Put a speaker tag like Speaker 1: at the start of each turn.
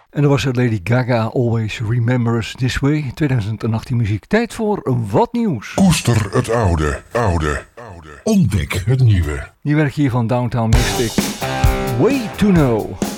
Speaker 1: En dat was het Lady Gaga, Always Remember Us This Way, 2018 muziek. Tijd voor wat nieuws.
Speaker 2: Koester het oude. Ontdek het nieuwe.
Speaker 1: Nieuw werk hier van Downtown Mystic. Way to Know.